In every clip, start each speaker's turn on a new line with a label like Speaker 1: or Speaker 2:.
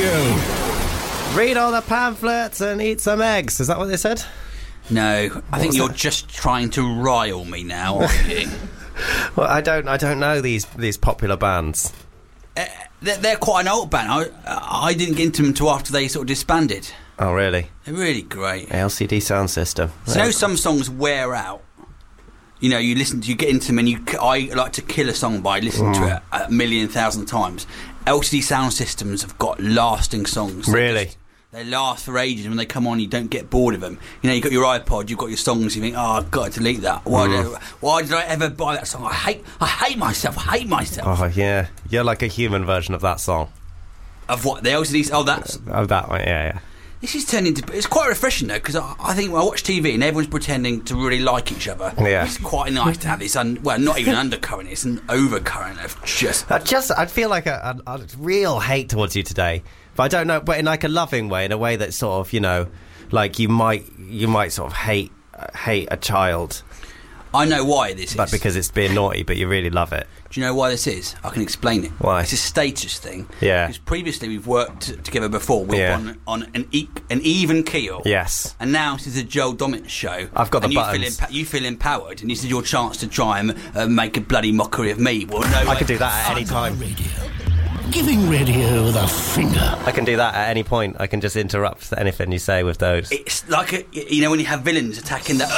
Speaker 1: Radio.
Speaker 2: Read all the pamphlets and eat some eggs. Is that what they said?
Speaker 3: No, I think you're just trying to rile me now, aren't you?
Speaker 2: Well, I don't know these popular bands.
Speaker 3: They're quite an old band. I didn't get into them until after they sort of disbanded.
Speaker 2: Oh, really?
Speaker 3: They're really great.
Speaker 2: LCD Sound System.
Speaker 3: So, you know, some songs wear out. You know, you get into them, and I like to kill a song by listening to it a million thousand times. LCD Sound Systems have got lasting songs.
Speaker 2: Really?
Speaker 3: They last for ages. When they come on, you don't get bored of them. You know, you've got your iPod, you've got your songs, you think, oh, I've got to delete that. Why did I ever buy that song? I hate myself.
Speaker 2: Oh, yeah. You're like a human version of that song.
Speaker 3: Of what? The LCDs? Oh, that's...
Speaker 2: Oh, that one, yeah.
Speaker 3: This is turning into... It's quite refreshing, though, because I think when I watch TV and everyone's pretending to really like each other, it's quite nice to have this... not even undercurrent, it's an overcurrent of just...
Speaker 2: I feel like a real hate towards you today. But I don't know, but in like a loving way, in a way that sort of, you know, like you might sort of hate a child.
Speaker 3: I know why this is.
Speaker 2: But because it's being naughty, but you really love it.
Speaker 3: Do you know why this is? I can explain it.
Speaker 2: Why?
Speaker 3: It's a status thing.
Speaker 2: Yeah.
Speaker 3: Because previously we've worked together before. We've on an even keel.
Speaker 2: Yes.
Speaker 3: And now this is a Joel Dommett show.
Speaker 2: I've got the buttons.
Speaker 3: You feel empowered, and this is your chance to try and make a bloody mockery of me. Well, no,
Speaker 2: I can do that at any time.
Speaker 1: Radio. Giving radio the finger.
Speaker 2: I can do that at any point. I can just interrupt anything you say with those.
Speaker 3: It's like when you have villains attacking the...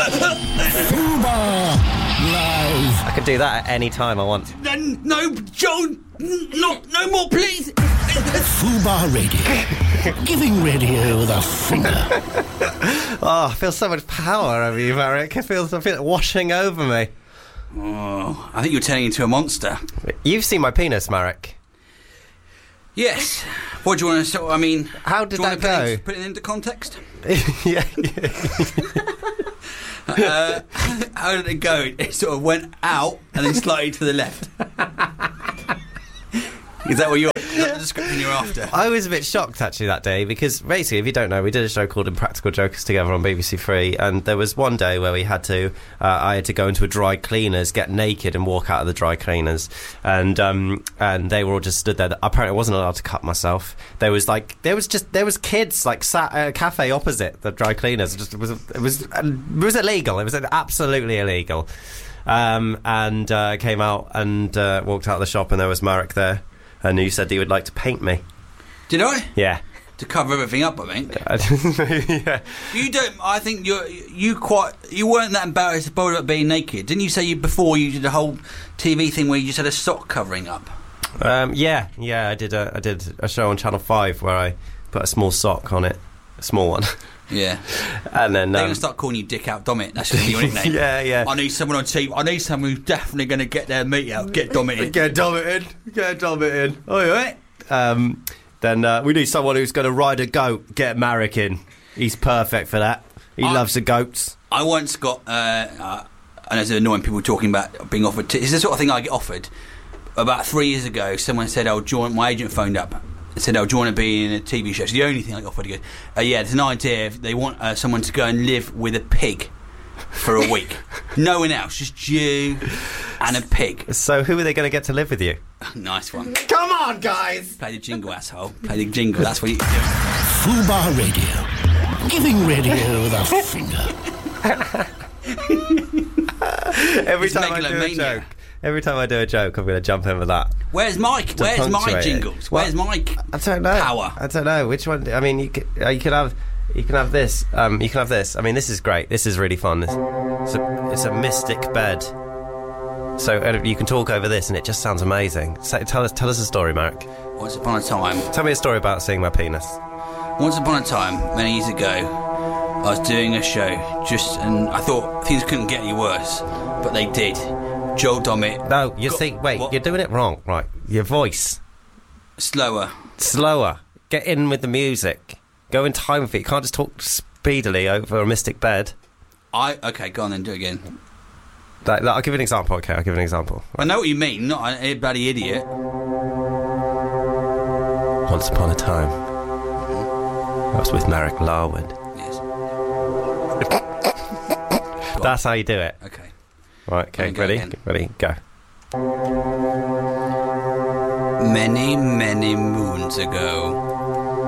Speaker 1: Fubar Live.
Speaker 2: I can do that at any time I want.
Speaker 3: No, Joel, no more, please.
Speaker 1: Fubar Radio. Giving radio the finger.
Speaker 2: Oh, I feel so much power over you, Marek. I feel it washing over me.
Speaker 3: Oh, I think you're turning into a monster.
Speaker 2: You've seen my penis, Marek.
Speaker 3: Yes. What do you want to... I mean...
Speaker 2: How did that go?
Speaker 3: Put it into context?
Speaker 2: Yeah.
Speaker 3: How did it go? It sort of went out and then slightly to the left. Is that what you're... Is that the description you're after?
Speaker 2: I was a bit shocked, actually, that day, because basically, if you don't know, we did a show called Impractical Jokers together on BBC Three, and there was one day where we had to... I had to go into a dry cleaners, get naked, and walk out of the dry cleaners, and they were all just stood there. Apparently, I wasn't allowed to cut myself. There was kids, like, sat at a cafe opposite the dry cleaners. It was illegal. It was absolutely illegal. And came out and walked out of the shop, and there was Marek there. And you said that you would like to paint me.
Speaker 3: Did I?
Speaker 2: Yeah.
Speaker 3: To cover everything up, I think.
Speaker 2: Yeah.
Speaker 3: You don't... I think you weren't that embarrassed about being naked. Didn't you say before you did a whole TV thing where you just had a sock covering up?
Speaker 2: Yeah. I did a show on Channel 5 where I put a small sock on it. A small one.
Speaker 3: Yeah.
Speaker 2: And then...
Speaker 3: They're going to start calling you Dick Out Dommett. That's going to be your nickname.
Speaker 2: Yeah.
Speaker 3: I need someone on TV. I need someone who's definitely going to get their meat out. Get Dommett in.
Speaker 2: Get Dommett in. Oh, yeah. Then we need someone who's going to ride a goat. Get Marek in. He's perfect for that. He loves the goats.
Speaker 3: I once got... and there's annoying people talking about being offered... It's the sort of thing I get offered. About 3 years ago, someone said, my agent phoned up. Said, do you want to be in a TV show? It's the only thing I offered. He goes, yeah, there's an idea. They want someone to go and live with a pig for a week. No one else, just you and a pig.
Speaker 2: So who are they going to get to live with you?
Speaker 3: Nice one.
Speaker 2: Come on, guys!
Speaker 3: Play the jingle, asshole. Play the jingle. That's what you do.
Speaker 1: Fubar Radio. Giving radio the finger.
Speaker 2: Every time I do a joke, I'm going to jump in with that.
Speaker 3: Where's Mike? Where's my jingles? Where's Mike?
Speaker 2: I don't know.
Speaker 3: Power.
Speaker 2: I don't know which one. I mean, you can have this. You can have this. I mean, this is great. This is really fun. It's a mystic bed. So you can talk over this, and it just sounds amazing. So, tell us a story, Marek.
Speaker 3: Once upon a time.
Speaker 2: Tell me a story about seeing my penis.
Speaker 3: Once upon a time, many years ago, I was doing a show, and I thought things couldn't get any worse, but they did. Joel Dommett.
Speaker 2: No, you're doing it wrong. Right, your voice.
Speaker 3: Slower.
Speaker 2: Get in with the music. Go in time with it. You can't just talk speedily over a mystic bed.
Speaker 3: Okay, go on then, do it again.
Speaker 2: I'll give you an example. Okay, I'll give you an example.
Speaker 3: I know what you mean, not a bloody idiot.
Speaker 2: Once upon a time, I was with Marek Larwood.
Speaker 3: Yes.
Speaker 2: That's how you do it.
Speaker 3: Okay.
Speaker 2: Right, okay, ready, go.
Speaker 3: Many, many moons ago,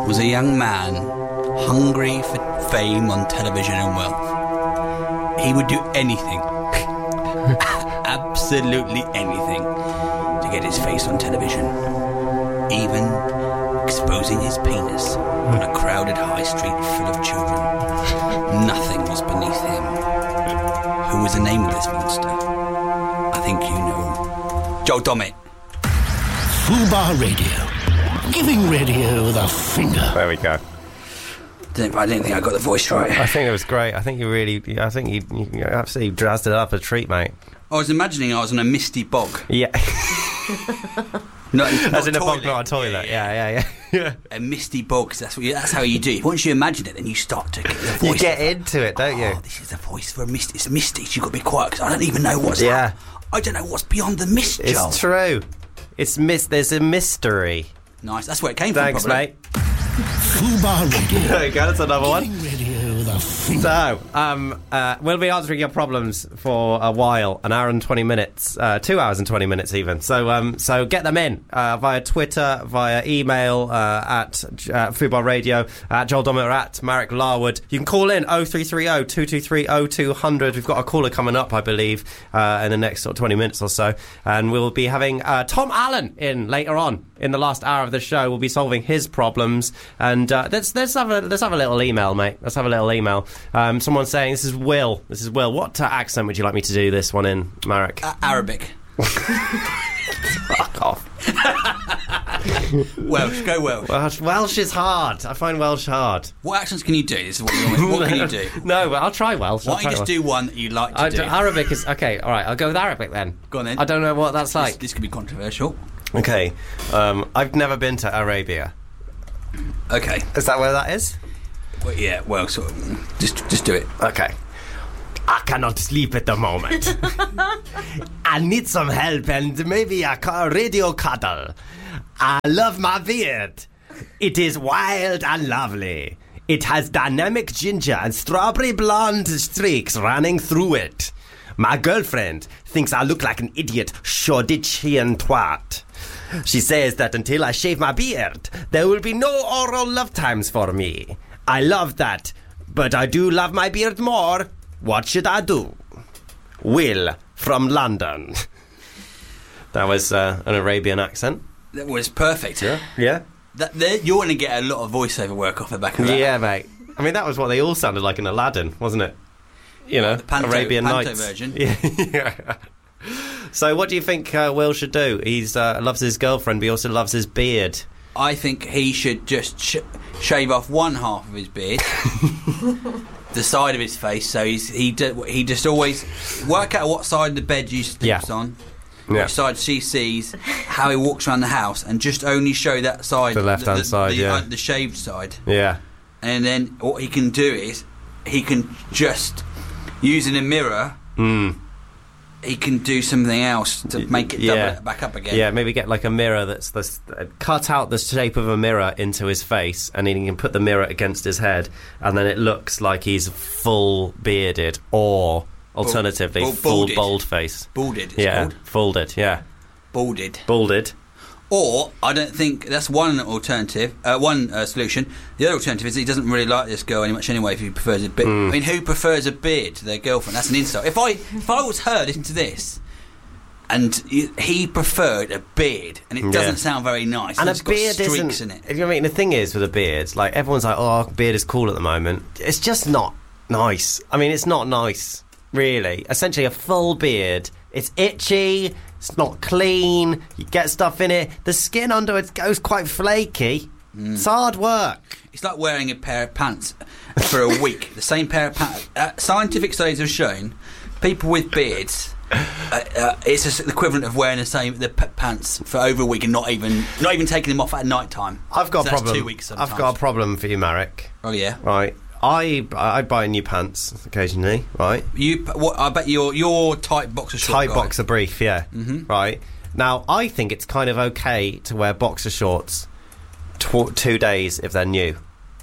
Speaker 3: was a young man hungry for fame on television and wealth. He would do anything, absolutely anything, to get his face on television, even exposing his penis on a crowded high street full of children. Nothing was beneath him. Who was the name of this monster? I think you know. Joel Dommett.
Speaker 1: Fubar Radio. Giving radio the finger.
Speaker 2: There we go.
Speaker 3: I didn't think I got the voice right.
Speaker 2: I think it was great. I think you absolutely drazzed it up a treat, mate.
Speaker 3: I was imagining I was on a misty bog.
Speaker 2: Yeah.
Speaker 3: Not
Speaker 2: As in a bog,
Speaker 3: toilet.
Speaker 2: not a toilet. Yeah.
Speaker 3: A misty bog, 'cause that's how you do. Once you imagine it, then you start to get the voice.
Speaker 2: You get into it, don't you?
Speaker 3: Oh, this is the voice for a misty. It's misty, so you've got to be quiet, because I don't even know what's
Speaker 2: Yeah.
Speaker 3: I don't know what's beyond the mist, Joel.
Speaker 2: It's true. There's a mystery.
Speaker 3: Nice, that's where it came
Speaker 2: Thanks,
Speaker 3: from, probably.
Speaker 2: mate.
Speaker 1: Fubar Radio.
Speaker 2: There you go, that's another one.
Speaker 1: Giving radio the finger.
Speaker 2: So, we'll be answering your problems for a while, an hour and 20 minutes, 2 hours and 20 minutes even. So get them in via Twitter, via email at Fubar Radio, at Joel Dommett, or at Marek Larwood. You can call in 0330 223 0200. We've got a caller coming up, I believe, in the next sort of 20 minutes or so, and we'll be having Tom Allen in later on. In the last hour of the show, we'll be solving his problems. And let's have a little email, mate. Let's have a little email. Someone's saying, this is Will. What accent would you like me to do this one in, Marek?
Speaker 3: Arabic.
Speaker 2: Fuck off.
Speaker 3: Welsh, go Welsh.
Speaker 2: Welsh is hard. I find Welsh hard.
Speaker 3: What accents can you do? This is what can you do?
Speaker 2: No, but I'll try Welsh.
Speaker 3: Why don't you just do one that you like to do?
Speaker 2: Arabic is... Okay, all right. I'll go with Arabic then.
Speaker 3: Go on then.
Speaker 2: I don't know what that's like.
Speaker 3: This could be controversial.
Speaker 2: Okay. I've never been to Arabia.
Speaker 3: Okay.
Speaker 2: Is that where that is?
Speaker 3: Well, yeah, well, sort of, just do it.
Speaker 2: Okay. I cannot sleep at the moment. I need some help and maybe a radio cuddle. I love my beard. It is wild and lovely. It has dynamic ginger and strawberry blonde streaks running through it. My girlfriend thinks I look like an idiot Shoreditchian twat. She says that until I shave my beard, there will be no oral love times for me. I love that, but I do love my beard more. What should I do? Will from London. That was an Arabian accent.
Speaker 3: That was perfect.
Speaker 2: Yeah?
Speaker 3: You're going to get a lot of voiceover work off the back of that.
Speaker 2: Yeah, mate. I mean, that was what they all sounded like in Aladdin, wasn't it? You know,
Speaker 3: the
Speaker 2: Arabian
Speaker 3: Panto
Speaker 2: Nights.
Speaker 3: version.
Speaker 2: Yeah. So what do you think Will should do? He's loves his girlfriend, but he also loves his beard.
Speaker 3: I think he should just shave off one half of his beard, the side of his face. So he just always work out what side of the bed you sleeps on, which side she sees, how he walks around the house, and just only show that side,
Speaker 2: the left-hand side,
Speaker 3: the shaved side.
Speaker 2: Yeah.
Speaker 3: And then what he can do is he can just using a mirror. He can do something else to make it double it back up again.
Speaker 2: Yeah, maybe get like a mirror that's cut out the shape of a mirror into his face, and he can put the mirror against his head, and then it looks like he's full bearded, or alternatively full bald face.
Speaker 3: Balded.
Speaker 2: It's called. Balded. Yeah. Balded.
Speaker 3: Or I don't think that's one alternative. One solution. The other alternative is he doesn't really like this girl any much anyway. If he prefers a beard, I mean, who prefers a beard to their girlfriend? That's an insult. If I was her, listen to this, and he preferred a beard, and it doesn't sound very nice.
Speaker 2: And
Speaker 3: it's
Speaker 2: a beard
Speaker 3: got streaks
Speaker 2: isn't.
Speaker 3: in it.
Speaker 2: If you mean the thing is with a beard, like everyone's like, "Oh, beard is cool at the moment." It's just not nice. I mean, it's not nice, really. Essentially, a full beard. It's itchy. It's not clean. You get stuff in it. The skin under it goes quite flaky. It's hard work.
Speaker 3: It's like wearing a pair of pants for a week. The same pair of pants. Scientific studies have shown people with beards. It's the equivalent of wearing the pants for over a week and not even taking them off at night time.
Speaker 2: I've got a problem.
Speaker 3: That's 2 weeks sometimes.
Speaker 2: I've got a problem for you, Marek.
Speaker 3: Oh yeah.
Speaker 2: Right. I buy new pants occasionally, right?
Speaker 3: I bet your tight boxer short
Speaker 2: tight
Speaker 3: guy.
Speaker 2: boxer brief, yeah. Mm-hmm. Right. Now, I think it's kind of okay to wear boxer shorts 2 days if they're new.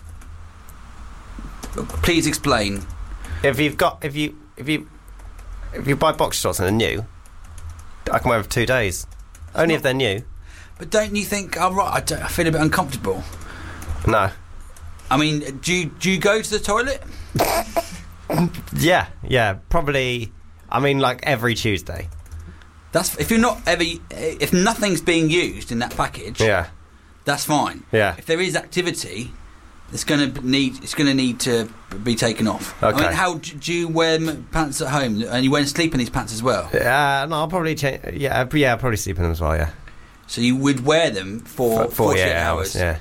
Speaker 3: Please explain.
Speaker 2: If you buy boxer shorts and they're new, I can wear them for 2 days. Only if they're new.
Speaker 3: But don't you think? Oh, right. I feel a bit uncomfortable.
Speaker 2: No.
Speaker 3: I mean, do you go to the toilet?
Speaker 2: Yeah, probably. I mean, like every Tuesday.
Speaker 3: That's if you're not if nothing's being used in that package.
Speaker 2: Yeah.
Speaker 3: That's fine.
Speaker 2: Yeah.
Speaker 3: If there is activity, it's going to need to be taken off.
Speaker 2: Okay.
Speaker 3: I mean, how do you wear pants at home? And you wear sleep in these pants as well?
Speaker 2: No, I'll probably change. Yeah, I'll probably sleep in them as well. Yeah.
Speaker 3: So you would wear them for 48 hours.
Speaker 2: Yeah.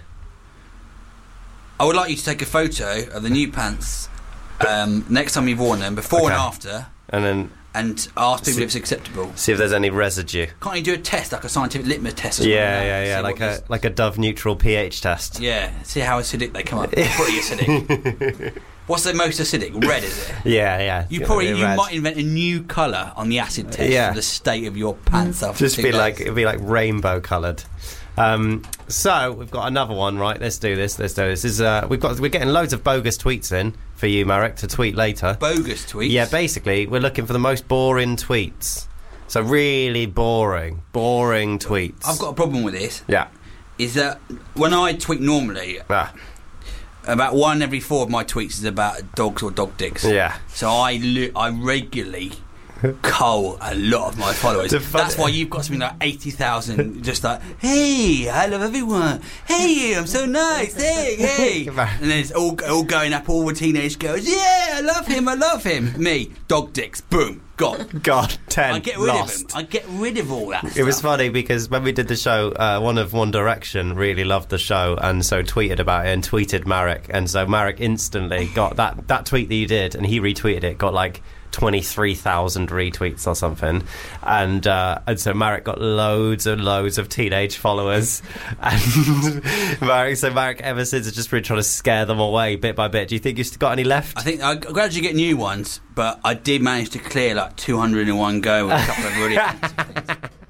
Speaker 3: I would like you to take a photo of the new pants next time you've worn them, before and after,
Speaker 2: and
Speaker 3: ask people if it's acceptable.
Speaker 2: See if there's any residue.
Speaker 3: Can't you do a test, like a scientific litmus test? Or something
Speaker 2: Yeah, like a Dove neutral pH test.
Speaker 3: Yeah, see how acidic they come up. Pretty acidic. What's the most acidic? Red, is it?
Speaker 2: Yeah.
Speaker 3: You might invent a new colour on the acid test for the state of your pants after
Speaker 2: Just
Speaker 3: 2
Speaker 2: be
Speaker 3: days.
Speaker 2: like it'd be like rainbow coloured. So we've got another one, right? Let's do this. We're getting loads of bogus tweets in for you, Marek, to tweet later.
Speaker 3: Bogus tweets?
Speaker 2: Yeah, basically, we're looking for the most boring tweets. So really boring tweets.
Speaker 3: I've got a problem with this.
Speaker 2: Yeah.
Speaker 3: Is that when I tweet normally, about 1 every 4 of my tweets is about dogs or dog dicks.
Speaker 2: Yeah.
Speaker 3: So I regularly cull a lot of my followers. That's why you've got something like 80,000 just like, hey, I love everyone. Hey, I'm so nice. Hey. And then it's all going up, all the teenage girls. Yeah, I love him. Me, dog dicks, boom, gone.
Speaker 2: God, 10
Speaker 3: I get rid
Speaker 2: lost.
Speaker 3: of them. I get rid of all that stuff.
Speaker 2: It was funny because when we did the show, one of One Direction really loved the show and so tweeted about it and tweeted Marek, and so Marek instantly got that tweet that you did, and he retweeted it, got like 23,000 retweets or something, and so Marek got loads and loads of teenage followers, and Marek ever since has just been trying to scare them away bit by bit. Do you think you've got any left?
Speaker 3: I think I gradually get new ones, but I did manage to clear like 200 in one go with a couple of really fancy things.